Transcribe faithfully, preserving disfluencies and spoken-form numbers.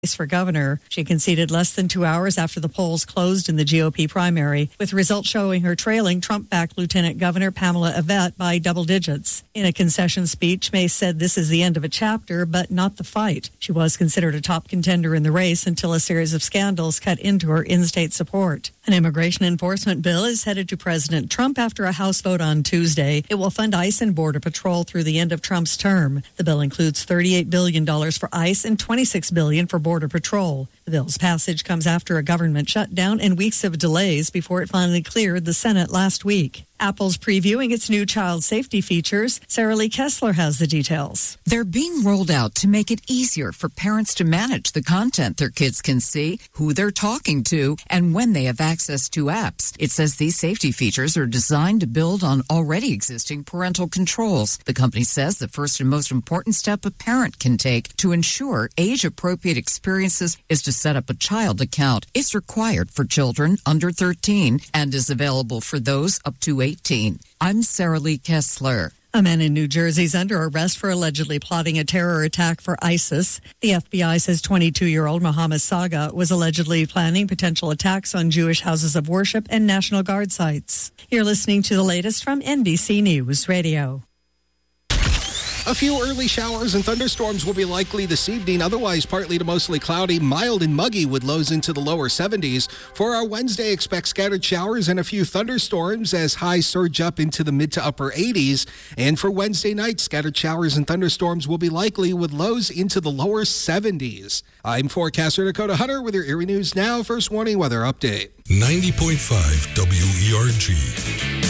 for governor. She conceded less than two hours after the polls closed in the G O P primary, with results showing her trailing Trump-backed Lieutenant Governor Pamela Yvette by double digits. In a concession speech, May said this is the end of a chapter, but not the fight. She was considered a top contender in the race until a series of scandals cut into her in-state support. An immigration enforcement bill is headed to President Trump after a House vote on Tuesday. It will fund ICE and Border Patrol through the end of Trump's term. The bill includes thirty-eight billion dollars for ICE and twenty-six billion dollars for Border Patrol. The bill's passage comes after a government shutdown and weeks of delays before it finally cleared the Senate last week. Apple's previewing its new child safety features. Sarah Lee Kessler has the details. They're being rolled out to make it easier for parents to manage the content their kids can see, who they're talking to, and when they have access to apps. It says these safety features are designed to build on already existing parental controls. The company says the first and most important step a parent can take to ensure age-appropriate experiences is to set up a child account. It's required for children under thirteen and is available for those up to eighteen. I'm Sarah Lee Kessler. A man in New Jersey is under arrest for allegedly plotting a terror attack for ISIS. The F B I says twenty-two-year-old Mohammed Saga was allegedly planning potential attacks on Jewish houses of worship and National Guard sites. You're listening to the latest from N B C News Radio. A few early showers and thunderstorms will be likely this evening. Otherwise, partly to mostly cloudy, mild and muggy with lows into the lower seventies. For our Wednesday, expect scattered showers and a few thunderstorms as highs surge up into the mid to upper eighties. And for Wednesday night, scattered showers and thunderstorms will be likely with lows into the lower seventies. I'm forecaster Dakota Hunter with your Erie News Now First Warning Weather Update. ninety point five W E R G.